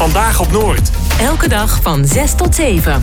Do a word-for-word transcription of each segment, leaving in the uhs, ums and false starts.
Vandaag op Noord. Elke dag van zes tot zeven.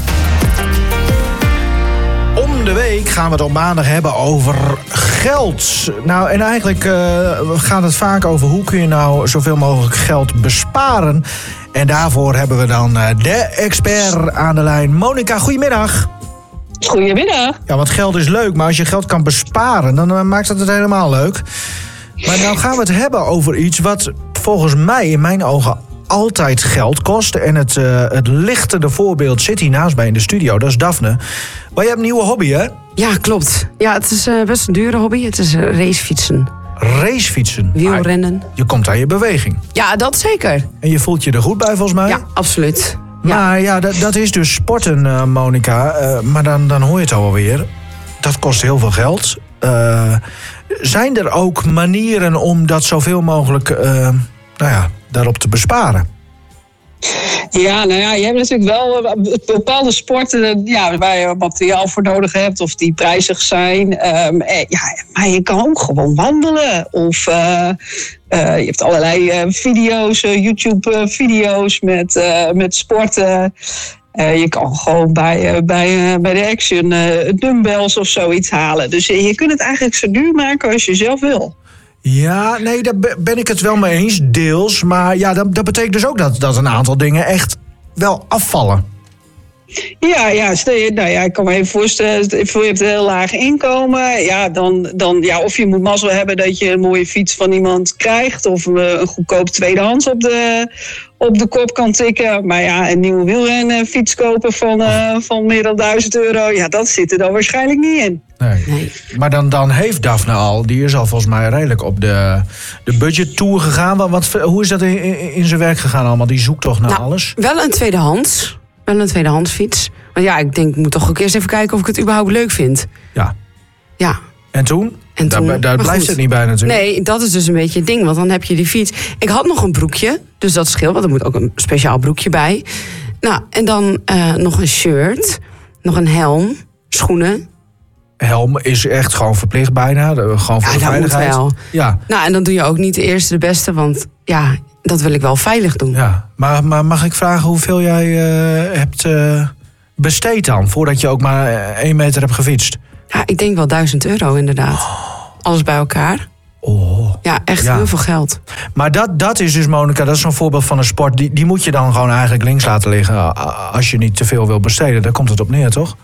Om de week gaan we het op maandag hebben over geld. Nou, en eigenlijk uh, gaat het vaak over hoe kun je nou zoveel mogelijk geld besparen. En daarvoor hebben we dan uh, de expert aan de lijn. Monica, goedemiddag. Goedemiddag. Ja, want geld is leuk, maar als je geld kan besparen, dan uh, maakt dat het helemaal leuk. Maar nou gaan we het hebben over iets wat volgens mij in mijn ogen altijd geld kost. En het, uh, het lichtende voorbeeld zit hier naast mij in de studio. Dat is Daphne. Maar je hebt een nieuwe hobby, hè? Ja, klopt. Ja, het is uh, best een dure hobby. Het is uh, racefietsen. Racefietsen? Wielrennen. Je komt aan je beweging. Ja, dat zeker. En je voelt je er goed bij, volgens mij? Ja, absoluut. Maar ja, dat, dat is dus sporten, uh, Monica. Uh, maar dan, dan hoor je het alweer. Dat kost heel veel geld. Uh, zijn er ook manieren om dat zoveel mogelijk uh, nou ja, daarop te besparen? Ja, nou ja, je hebt natuurlijk wel bepaalde sporten ja, waar je materiaal voor nodig hebt of die prijzig zijn. Um, ja, maar je kan ook gewoon wandelen. Of uh, uh, je hebt allerlei uh, video's, uh, YouTube-video's met, uh, met sporten. Uh, je kan gewoon bij, uh, bij, uh, bij de Action uh, dumbbells of zoiets halen. Dus uh, je kunt het eigenlijk zo duur maken als je zelf wil. Ja, nee, daar ben ik het wel mee eens, deels. Maar ja, dat, dat betekent dus ook dat, dat een aantal dingen echt wel afvallen. Ja, ja, nou ja, ik kan me even voorstellen, je hebt een heel laag inkomen. Ja, dan, dan, ja, of je moet mazzel hebben dat je een mooie fiets van iemand krijgt. Of een goedkoop tweedehands op de, op de kop kan tikken. Maar ja, een nieuwe wielrenfiets kopen van, uh, van meer dan duizend euro. Ja, dat zit er dan waarschijnlijk niet in. Nee. nee. Maar dan, dan heeft Daphne al, die is al volgens mij redelijk op de, de budgettour gegaan. Wat, wat, hoe is dat in, in, in zijn werk gegaan allemaal? Die zoekt toch naar nou, alles? Wel een tweedehands. Wel een tweedehands fiets. Want ja, ik denk, ik moet toch ook eerst even kijken of ik het überhaupt leuk vind. Ja. Ja. En toen? En toen daar daar blijft goed. Het niet bij natuurlijk. Nee, dat is dus een beetje het ding. Want dan heb je die fiets. Ik had nog een broekje, dus dat scheelt. Want er moet ook een speciaal broekje bij. Nou, en dan uh, nog een shirt. Nog een helm. Schoenen. Helm is echt gewoon verplicht bijna. Gewoon voor ja, de veiligheid. Moet wel. Ja. Nou, en dan doe je ook niet de eerste de beste. Want ja, dat wil ik wel veilig doen. Ja, maar, maar mag ik vragen hoeveel jij uh, hebt uh, besteed dan? Voordat je ook maar uh, één meter hebt gefietst? Ja, ik denk wel duizend euro inderdaad. Oh. Alles bij elkaar. Oh. Ja, echt ja. heel veel geld. Maar dat, dat is dus, Monica, dat is zo'n voorbeeld van een sport. Die, die moet je dan gewoon eigenlijk links laten liggen. Als je niet te veel wil besteden. Daar komt het op neer, toch?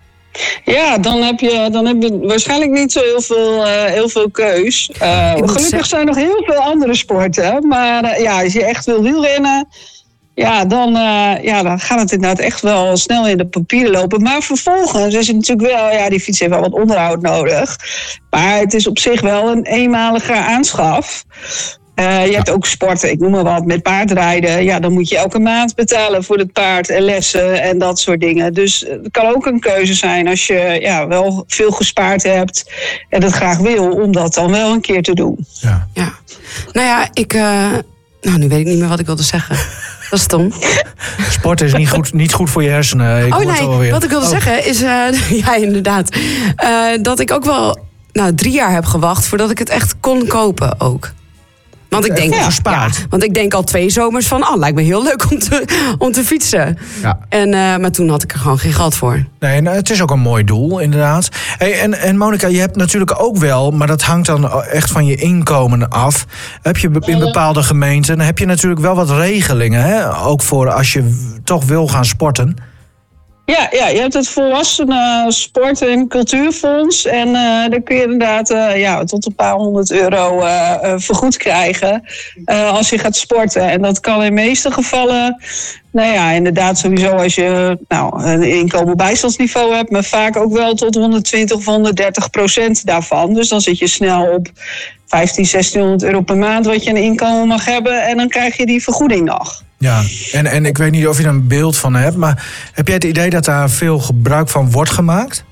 Ja, dan heb je, dan heb je waarschijnlijk niet zo heel veel, uh, heel veel keus. Uh, gelukkig zijn er nog heel veel andere sporten. Maar uh, ja, als je echt wil wielrennen, ja, dan, uh, ja, dan gaat het inderdaad echt wel snel in de papieren lopen. Maar vervolgens is het natuurlijk wel, ja, die fiets heeft wel wat onderhoud nodig. Maar het is op zich wel een eenmalige aanschaf. Uh, je hebt ook sporten, ik noem maar wat, met paardrijden. Ja, dan moet je elke maand betalen voor het paard en lessen en dat soort dingen. Dus het kan ook een keuze zijn als je ja, wel veel gespaard hebt en het graag wil, om dat dan wel een keer te doen. Ja. Ja. Nou ja, ik... Uh, nou, nu weet ik niet meer wat ik wilde zeggen. Dat is stom. Sport is niet goed, niet goed voor je hersenen. Ik oh nee, wat ik wilde oh. zeggen is... Uh, ja, inderdaad. Uh, dat ik ook wel nou, drie jaar heb gewacht voordat ik het echt kon kopen ook. Want ik, denk, ja, ja, want ik denk al twee zomers van... oh, lijkt me heel leuk om te, om te fietsen. Ja. En, uh, maar toen had ik er gewoon geen geld voor. Nee, nou, het is ook een mooi doel, inderdaad. Hey, en, en Monica, je hebt natuurlijk ook wel... maar dat hangt dan echt van je inkomen af. Heb je in bepaalde gemeenten... heb je natuurlijk wel wat regelingen, hè? Ook voor als je toch wil gaan sporten... Ja, ja, je hebt het volwassenen sport- en cultuurfonds. En uh, dan kun je inderdaad uh, ja, tot een paar honderd euro uh, uh, vergoed krijgen uh, als je gaat sporten. En dat kan in de meeste gevallen, nou ja, inderdaad sowieso als je nou, een inkomen bijstandsniveau hebt, maar vaak ook wel tot honderdtwintig of honderddertig procent daarvan. Dus dan zit je snel op vijftien, zestienhonderd euro per maand wat je een inkomen mag hebben. En dan krijg je die vergoeding nog. Ja, en, en ik weet niet of je er een beeld van hebt, maar heb jij het idee dat daar veel gebruik van wordt gemaakt?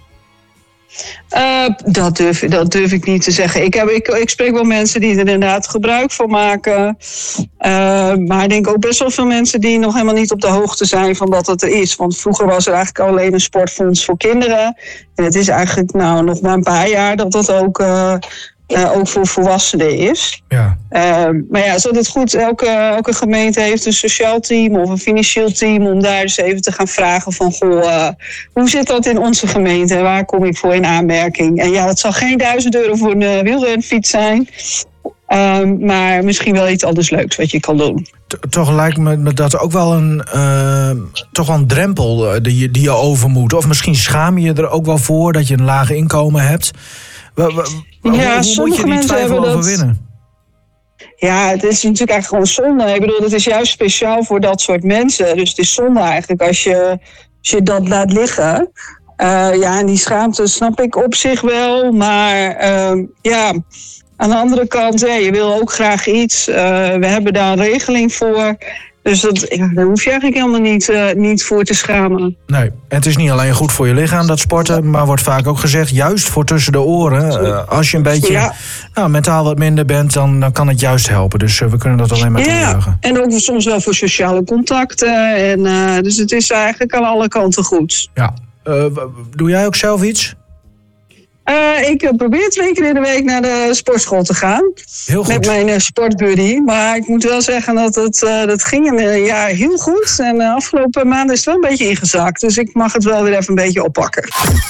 Uh, dat, durf, dat durf ik niet te zeggen. Ik, heb, ik, ik spreek wel mensen die er inderdaad gebruik van maken. Uh, maar ik denk ook best wel veel mensen die nog helemaal niet op de hoogte zijn van dat het er is. Want vroeger was er eigenlijk alleen een sportfonds voor kinderen. En het is eigenlijk nou nog maar een paar jaar dat dat ook uh, Uh, ook voor volwassenen is. Ja. Uh, maar ja, het is altijd goed. Elke, elke gemeente heeft een sociaal team of een financieel team om daar eens even te gaan vragen van, goh, uh, hoe zit dat in onze gemeente en waar kom ik voor in aanmerking? En ja, het zal geen duizend euro voor een uh, wielrenfiets zijn. Um, maar misschien wel iets anders leuks wat je kan doen. Toch lijkt me dat ook wel een, uh, toch wel een drempel die je, die je over moet. Of misschien schaam je je er ook wel voor dat je een laag inkomen hebt. Ja, hoe, hoe moet je die twijfel overwinnen? Ja, het is natuurlijk eigenlijk gewoon zonde. Ik bedoel, het is juist speciaal voor dat soort mensen. Dus het is zonde eigenlijk als je, als je dat laat liggen. Uh, ja, en die schaamte snap ik op zich wel. Maar uh, ja, aan de andere kant, ja, je wil ook graag iets. Uh, we hebben daar een regeling voor. Dus dat, ja, daar hoef je eigenlijk helemaal niet, uh, niet voor te schamen. Nee, en het is niet alleen goed voor je lichaam, dat sporten. Maar wordt vaak ook gezegd, juist voor tussen de oren. Uh, als je een beetje ja. nou, mentaal wat minder bent, dan, dan kan het juist helpen. Dus uh, we kunnen dat alleen maar toejuichen. Ja, en ook soms wel voor sociale contacten. En, uh, dus het is eigenlijk aan alle kanten goed. Ja. Uh, doe jij ook zelf iets? Uh, ik probeer twee keer in de week naar de sportschool te gaan. Heel goed. Met mijn uh, sportbuddy. Maar ik moet wel zeggen dat het, uh, dat ging een jaar heel goed. En de uh, afgelopen maanden is het wel een beetje ingezakt. Dus ik mag het wel weer even een beetje oppakken.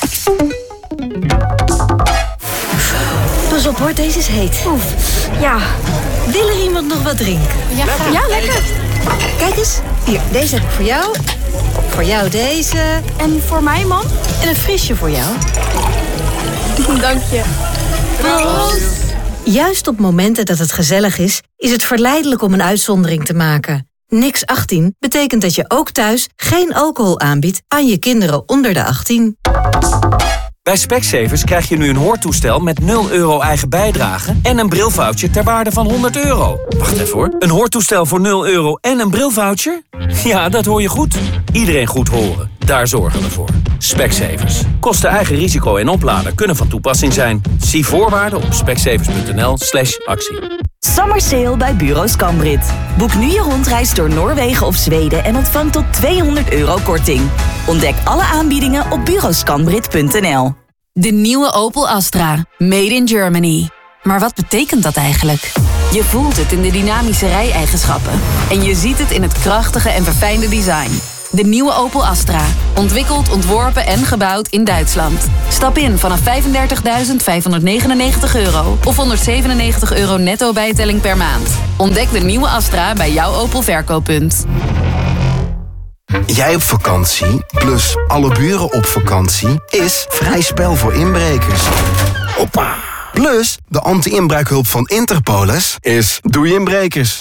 Pas op hoor, deze is heet. Oef, ja. Wil er iemand nog wat drinken? Ja, graag. Ja, lekker. Kijk eens, hier, deze heb ik voor jou. Voor jou deze. En voor mij, man? En een frisje voor jou. Dank je. Proost. Juist op momenten dat het gezellig is, is het verleidelijk om een uitzondering te maken. Niks achttien betekent dat je ook thuis geen alcohol aanbiedt aan je kinderen onder de achttien. Bij Specsavers krijg je nu een hoortoestel met nul euro eigen bijdrage en een brilvoucher ter waarde van honderd euro. Wacht even hoor. Een hoortoestel voor nul euro en een brilvoucher? Ja, dat hoor je goed. Iedereen goed horen. Daar zorgen we voor. Specsavers. Kosten eigen risico en oplader kunnen van toepassing zijn. Zie voorwaarden op specsavers.nl slash actie. Summer Sale bij Bureau Scambrit. Boek nu je rondreis door Noorwegen of Zweden en ontvang tot tweehonderd euro korting. Ontdek alle aanbiedingen op bureau scambrit punt n l. De nieuwe Opel Astra. Made in Germany. Maar wat betekent dat eigenlijk? Je voelt het in de dynamische rijeigenschappen. En je ziet het in het krachtige en verfijnde design. De nieuwe Opel Astra. Ontwikkeld, ontworpen en gebouwd in Duitsland. Stap in vanaf vijfendertigduizend vijfhonderdnegenennegentig euro of honderdzevenennegentig euro netto bijtelling per maand. Ontdek de nieuwe Astra bij jouw Opel verkooppunt. Jij op vakantie, plus alle buren op vakantie, is vrij spel voor inbrekers. Hoppa. Plus, de anti-inbraakhulp van Interpolis is doei inbrekers.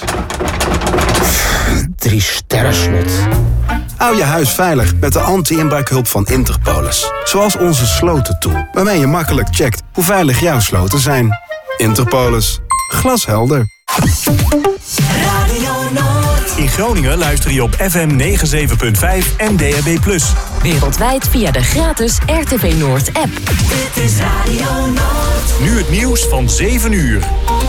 Drie sterren slot. Hou je huis veilig met de anti-inbraakhulp van Interpolis. Zoals onze slotentool, waarmee je makkelijk checkt hoe veilig jouw sloten zijn. Interpolis. Glashelder. In Groningen luister je op F M negenenzeventig punt vijf en D A B plus. Wereldwijd via de gratis R T V Noord app. Dit is Radio Noord. Nu het nieuws van zeven uur.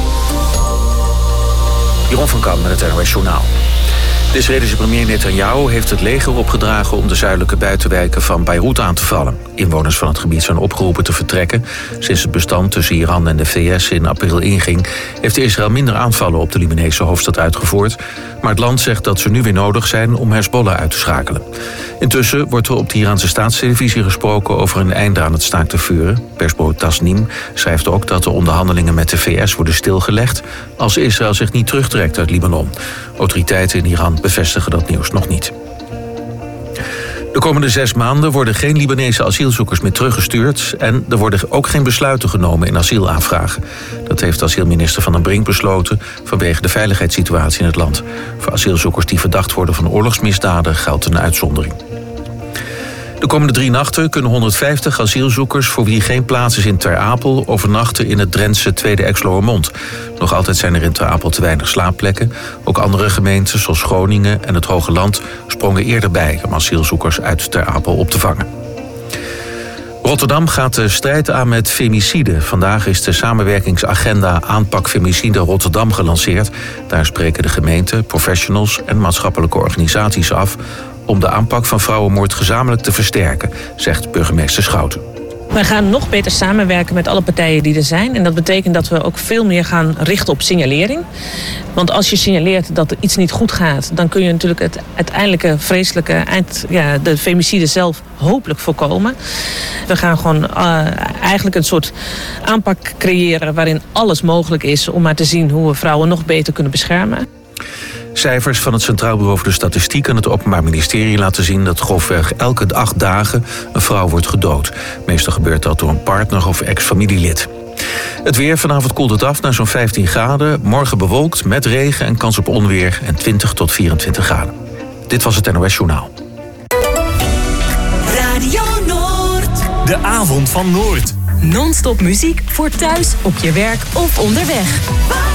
Jeroen van Kamp met het R O S Journaal. De Israëlische premier Netanyahu heeft het leger opgedragen om de zuidelijke buitenwijken van Beirut aan te vallen. Inwoners van het gebied zijn opgeroepen te vertrekken. Sinds het bestand tussen Iran en de V S in april inging, heeft Israël minder aanvallen op de Libanese hoofdstad uitgevoerd. Maar het land zegt dat ze nu weer nodig zijn om Hezbollah uit te schakelen. Intussen wordt er op de Iraanse staatstelevisie gesproken over een einde aan het staakt te vuren. Persbureau Tasnim schrijft ook dat de onderhandelingen met de V S worden stilgelegd als Israël zich niet terugtrekt uit Libanon. Autoriteiten in Iran bevestigen dat nieuws nog niet. De komende zes maanden worden geen Libanese asielzoekers meer teruggestuurd en er worden ook geen besluiten genomen in asielaanvragen. Dat heeft asielminister Van den Brink besloten vanwege de veiligheidssituatie in het land. Voor asielzoekers die verdacht worden van oorlogsmisdaden geldt een uitzondering. De komende drie nachten kunnen honderdvijftig asielzoekers voor wie geen plaats is in Ter Apel overnachten in het Drentse Tweede Exloërmond. Nog altijd zijn er in Ter Apel te weinig slaapplekken. Ook andere gemeenten zoals Groningen en het Hoge Land sprongen eerder bij om asielzoekers uit Ter Apel op te vangen. Rotterdam gaat de strijd aan met femicide. Vandaag is de samenwerkingsagenda Aanpak Femicide Rotterdam gelanceerd. Daar spreken de gemeente, professionals en maatschappelijke organisaties af om de aanpak van vrouwenmoord gezamenlijk te versterken, zegt burgemeester Schouten. We gaan nog beter samenwerken met alle partijen die er zijn. En dat betekent dat we ook veel meer gaan richten op signalering. Want als je signaleert dat er iets niet goed gaat, dan kun je natuurlijk het uiteindelijke vreselijke eind, ja, de femicide zelf hopelijk voorkomen. We gaan gewoon uh, eigenlijk een soort aanpak creëren waarin alles mogelijk is om maar te zien hoe we vrouwen nog beter kunnen beschermen. Cijfers van het Centraal Bureau voor de Statistiek en het Openbaar Ministerie laten zien dat grofweg elke acht dagen een vrouw wordt gedood. Meestal gebeurt dat door een partner of ex-familielid. Het weer, vanavond koelt het af naar zo'n vijftien graden. Morgen bewolkt met regen en kans op onweer en twintig tot vierentwintig graden. Dit was het N O S Journaal. Radio Noord. De avond van Noord. Non-stop muziek voor thuis, op je werk of onderweg.